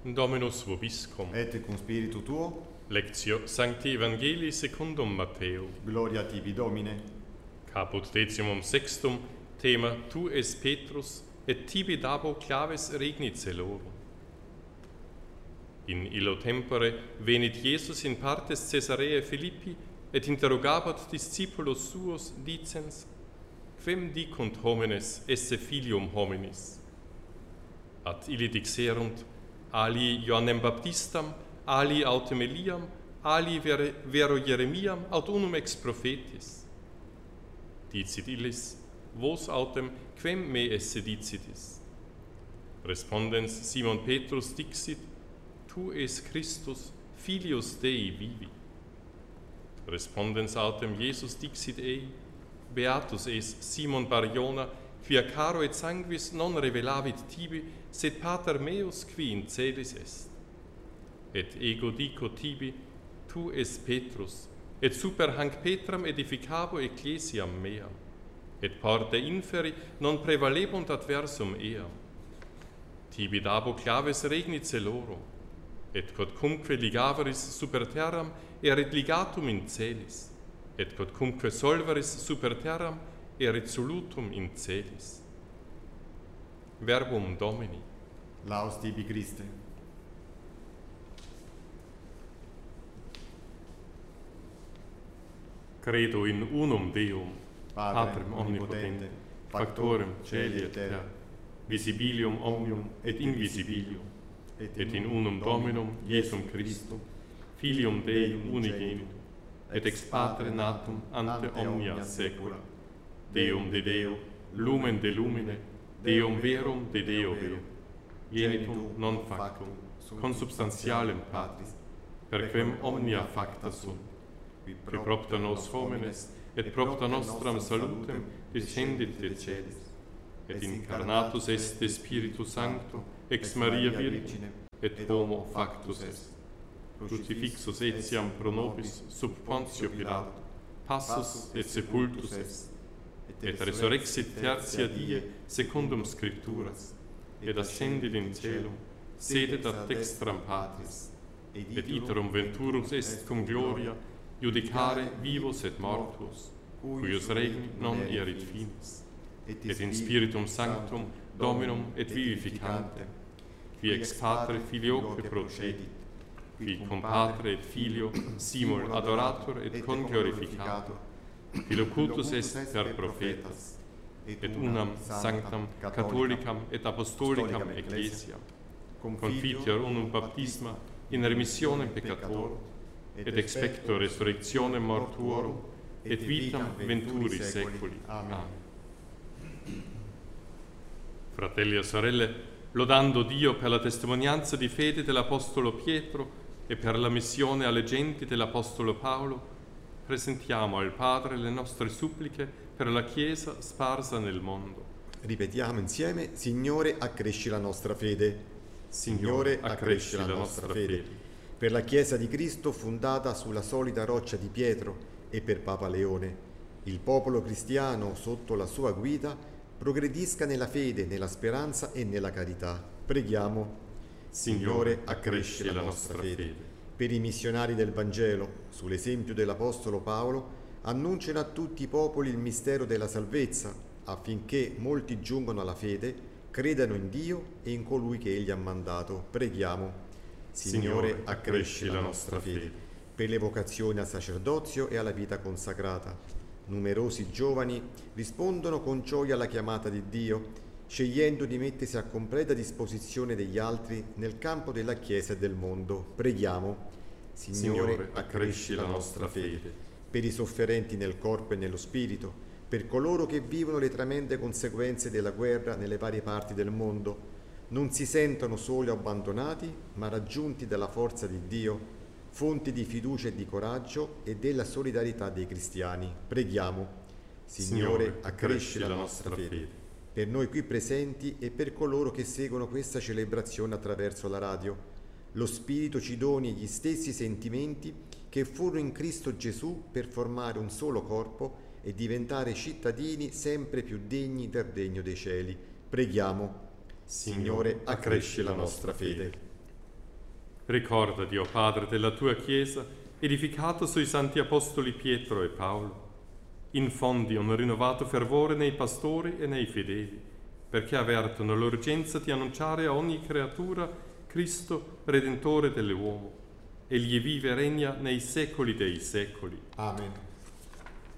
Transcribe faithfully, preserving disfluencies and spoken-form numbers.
Dominus vobiscum. Et cum spiritu tuo. Lectio Sancti Evangelii secundum Matteo. Gloria tibi, Domine. Caput decimum sextum, thema Tu es Petrus, et tibi dabo claves regnit celorum. In illo tempore venit Jesus in partes Caesarea Philippi, et interrogabat discipulos suos, dicens, Quem dicunt homines esse filium hominis? Ad illi dixerunt, ali Ioannem Baptistam, ali autem Eliam, ali vere, vero Jeremiam, aut unum ex prophetis. Dicit illis, vos autem, quem me esse dicitis? Respondens Simon Petrus dixit, Tu es Christus, filius Dei vivi. Respondens autem Jesus dixit ei, Beatus es Simon Bar-Jona, quia caro et sanguis non revelavit tibi, sed pater meus qui in celis est. Et ego dico tibi, tu es Petrus, et super hanc Petram edificabo ecclesiam meam, et porte inferi non prevalebunt adversum eam. Tibi dabo claves regnit celorum, et quodcumque ligaveris super terram erit ligatum in celis, et quodcumque solveris super terram erit solutum in celis. Verbum Domini. Laus tibi, Christe. Credo in unum Deum, Patrem, Patrem omnipotente, factorem factorem celi et terra, visibilium omnium et invisibilium, et in unum Dominum Iesum Christum, Filium Dei unigenitum, et ex Patre natum ante omnia saecula, Deum de Deo, lumen de lumine, Deum verum de Deo verum, genitum non factum, consubstantialem Patris, per quem omnia facta sunt, qui propter nos homines, et propter nostram salutem descendit de celis, et incarnatus est de Spiritu Sancto, ex Maria Virgine, et homo factus est. Crucifixus etiam pro nobis sub Pontio Pilato, passus et sepultus est, et resurrexit tertia die secundum Scripturas, et ascendit in caelum, sedet ad dextram Patris, et iterum venturus est cum gloria, judicare vivos et mortuos, cuius regni non erit finis, et in Spiritum Sanctum Dominum et vivificantem, qui ex Patre Filioque procedit, qui cum Patre et Filio simul adorator et conglorificator, qui locutus est per prophetas, et unam sanctam catholicam et apostolicam ecclesiam, confiteor unum baptisma in remissionem peccatorum, et expecto resurrectionem mortuorum, et vitam venturi saeculi. Amen. Fratelli e sorelle, lodando Dio per la testimonianza di fede dell'Apostolo Pietro e per la missione alle genti dell'Apostolo Paolo, presentiamo al Padre le nostre suppliche per la Chiesa sparsa nel mondo. Ripetiamo insieme, Signore, accresci la nostra fede. Signore, accresci la nostra fede. Per la Chiesa di Cristo fondata sulla solida roccia di Pietro e per Papa Leone, il popolo cristiano sotto la sua guida progredisca nella fede, nella speranza e nella carità. Preghiamo. Signore, accresci la nostra fede. Per i missionari del Vangelo, sull'esempio dell'Apostolo Paolo, annunciano a tutti i popoli il mistero della salvezza, affinché molti giungano alla fede, credano in Dio e in colui che Egli ha mandato. Preghiamo. Signore, accresci la nostra fede. Per le vocazioni al sacerdozio e alla vita consacrata. Numerosi giovani rispondono con gioia alla chiamata di Dio, scegliendo di mettersi a completa disposizione degli altri nel campo della Chiesa e del mondo. Preghiamo. Signore, Signore accresci la nostra fede. Per i sofferenti nel corpo e nello spirito, per coloro che vivono le tremende conseguenze della guerra nelle varie parti del mondo, non si sentono soli o abbandonati, ma raggiunti dalla forza di Dio, fonti di fiducia e di coraggio e della solidarietà dei cristiani. Preghiamo. Signore, Signore accresci la nostra fede. fede. Per noi qui presenti e per coloro che seguono questa celebrazione attraverso la radio, lo Spirito ci doni gli stessi sentimenti che furono in Cristo Gesù per formare un solo corpo e diventare cittadini sempre più degni del regno dei cieli. Preghiamo. Signore, accresci la nostra fede. Ricorda, Dio Padre, della tua Chiesa, edificata sui santi apostoli Pietro e Paolo. Infondi un rinnovato fervore nei pastori e nei fedeli, perché avvertono l'urgenza di annunciare a ogni creatura Cristo, Redentore dell'uomo. Egli vive e regna nei secoli dei secoli. Amen.